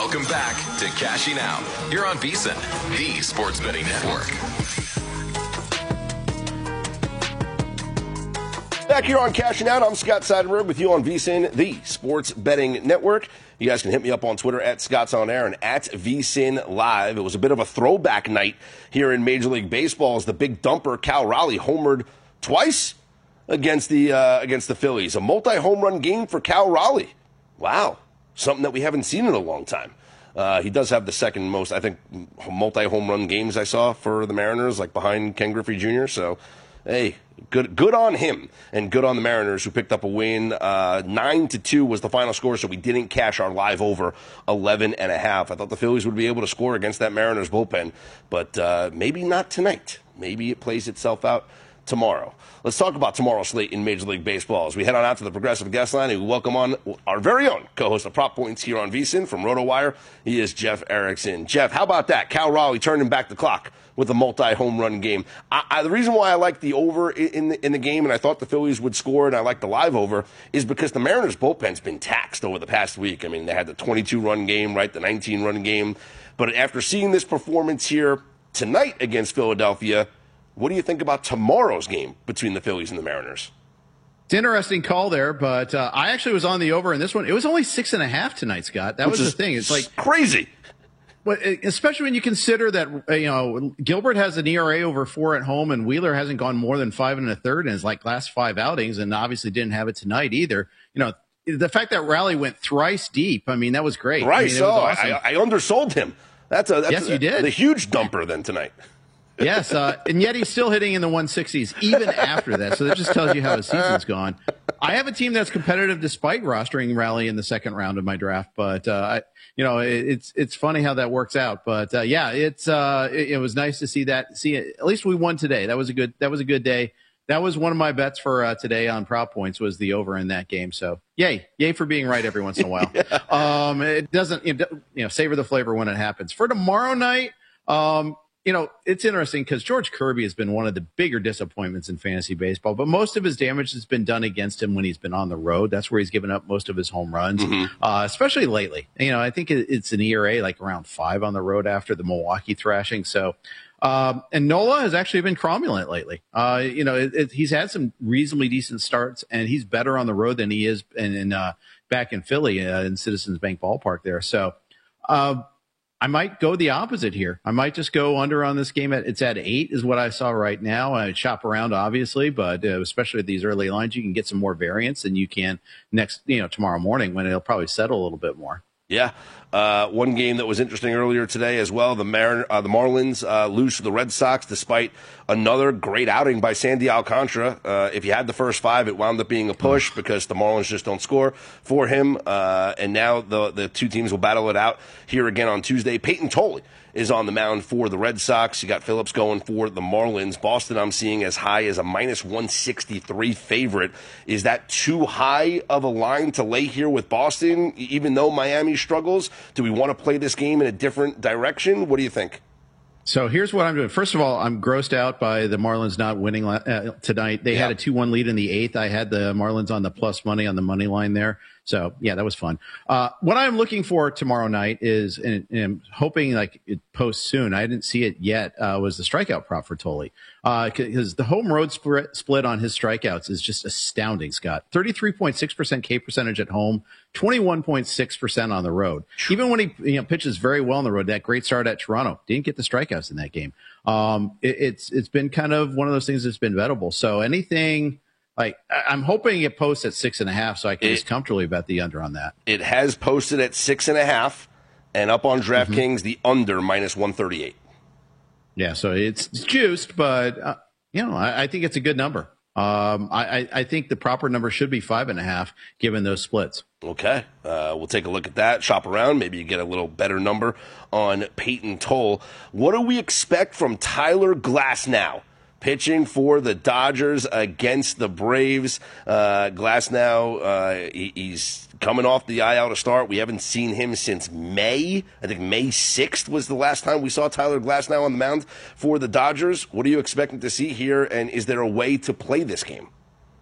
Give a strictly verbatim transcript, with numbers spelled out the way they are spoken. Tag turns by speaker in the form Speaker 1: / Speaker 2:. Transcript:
Speaker 1: Welcome back to Cashing Out. You're on VSiN, the Sports Betting Network.
Speaker 2: Back here on Cashing Out, I'm Scott Seidenberg with you on VSiN, the Sports Betting Network. You guys can hit me up on Twitter at Scott's On Air and at VSiN Live. It was a bit of a throwback night here in Major League Baseball as the big dumper Cal Raleigh homered twice against the uh, against the Phillies. A multi-home run game for Cal Raleigh. Wow, something that we haven't seen in a long time. Uh, he does have the second most, I think, multi-home run games I saw for the Mariners, like behind Ken Griffey Junior So, hey, good good on him and good on the Mariners who picked up a win. Uh, nine to two was the final score, so we didn't cash our live over eleven and a half. I thought the Phillies would be able to score against that Mariners bullpen, but uh, maybe not tonight. Maybe it plays itself out tomorrow. Let's talk about tomorrow's slate in Major League Baseball as we head on out to the Progressive Guest Line and we welcome on our very own co-host of Prop Points here on VSiN from RotoWire. He is Jeff Erickson. Jeff, how about that? Cal Raleigh turning back the clock with a multi-home run game. I, I, the reason why I like the over in the, in the game, and I thought the Phillies would score, and I like the live over, is because the Mariners' bullpen's been taxed over the past week. I mean, they had the twenty-two run game, right, the nineteen run game. But after seeing this performance here tonight against Philadelphia, what do you think about tomorrow's game between the Phillies and the Mariners?
Speaker 3: It's an interesting call there, but uh, I actually was on the over in this one. It was only six and a half tonight, Scott. That
Speaker 2: Which
Speaker 3: was the thing. It's like
Speaker 2: crazy.
Speaker 3: But especially when you consider that, you know, Gilbert has an E R A over four at home and Wheeler hasn't gone more than five and a third in his like last five outings and obviously didn't have it tonight either. You know, the fact that Raleigh went thrice deep, I mean, that was great.
Speaker 2: Thrice.
Speaker 3: I mean,
Speaker 2: oh,
Speaker 3: awesome.
Speaker 2: I, I undersold him. That's a that's
Speaker 3: yes,
Speaker 2: a,
Speaker 3: you did.
Speaker 2: The huge dumper then tonight.
Speaker 3: Yes, uh, and yet he's still hitting in the one sixties even after that. So that just tells you how his season's gone. I have a team that's competitive despite rostering Raleigh in the second round of my draft, but uh, I, you know, it, it's it's funny how that works out. But uh, yeah, it's uh, it, it was nice to see that. See, at least we won today. That was a good. That was a good day. That was one of my bets for uh, today on Prop Points was the over in that game. So yay, yay for being right every once in a while. yeah. Um, it doesn't, you know, savor the flavor when it happens. For tomorrow night, um. You know, it's interesting because George Kirby has been one of the bigger disappointments in fantasy baseball, but most of his damage has been done against him when he's been on the road. That's where he's given up most of his home runs, mm-hmm. uh, especially lately. You know, I think it's an E R A like around five on the road after the Milwaukee thrashing. So, um, and Nola has actually been cromulent lately. Uh, you know, it, it, he's had some reasonably decent starts, and he's better on the road than he is in, in uh, back in Philly uh, in Citizens Bank Ballpark there. So, uh, I might go the opposite here. I might just go under on this game. At, it's at eight is what I saw right now. I shop around, obviously, but uh, especially at these early lines, you can get some more variance than you can next, you know, tomorrow morning when it'll probably settle a little bit more.
Speaker 2: Yeah. Uh, one game that was interesting earlier today as well, the Mar- uh, the Marlins uh, lose to the Red Sox despite another great outing by Sandy Alcantara. Uh, if you had the first five, it wound up being a push because the Marlins just don't score for him. Uh, and now the, the two teams will battle it out here again on Tuesday. Peyton Tolley is on the mound for the Red Sox. You got Phillips going for the Marlins. Boston I'm seeing as high as a minus one sixty-three favorite. Is that too high of a line to lay here with Boston, even though Miami struggles? Do we want to play this game in a different direction? What do you think?
Speaker 3: So here's what I'm doing. First of all, I'm grossed out by the Marlins not winning uh, tonight. They yeah. had a two one lead in the eighth. I had the Marlins on the plus money on the money line there. So, yeah, that was fun. Uh, what I'm looking for tomorrow night is, and, and I'm hoping like it posts soon. I didn't see it yet, uh, was the strikeout prop for Tolley. Because uh, the home road split, split on his strikeouts is just astounding, Scott. thirty-three point six percent K percentage at home, twenty-one point six percent on the road. Even when he you know, pitches very well on the road, that great start at Toronto, didn't get the strikeouts in that game. Um, it, it's It's been kind of one of those things that's been bettable. So anything... Like, I'm hoping it posts at six and a half, so I can it, just comfortably bet the under on that.
Speaker 2: It has posted at six and a half, and up on DraftKings, mm-hmm. the under minus one thirty-eight.
Speaker 3: Yeah, so it's, it's juiced, but uh, you know, I, I think it's a good number. Um, I, I think the proper number should be five and a half, given those splits.
Speaker 2: Okay, uh, we'll take a look at that. Shop around, maybe you get a little better number on Peyton Toll. What do we expect from Tyler Glasnow? Pitching for the Dodgers against the Braves. Uh, Glasnow, uh, he, he's coming off the I L to start. We haven't seen him since May. I think May sixth was the last time we saw Tyler Glasnow on the mound for the Dodgers. What are you expecting to see here, and is there a way to play this game?